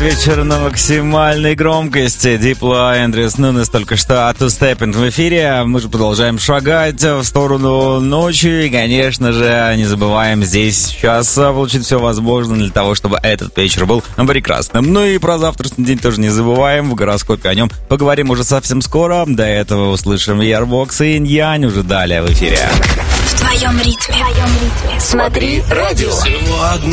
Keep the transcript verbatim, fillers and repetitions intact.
вечер на максимальной громкости. Diplo, Эндрюс Нунес только что от Two Step в эфире. Мы же продолжаем шагать в сторону ночи. И, конечно же, не забываем здесь сейчас получить все возможное для того, чтобы этот вечер был прекрасным. Ну и про завтрашний день тоже не забываем. В гороскопе о нем поговорим уже совсем скоро. До этого услышим Ярбокс и Инь-Янь уже далее в эфире. В твоем ритме. В твоем ритме. Смотри радио. Всего одна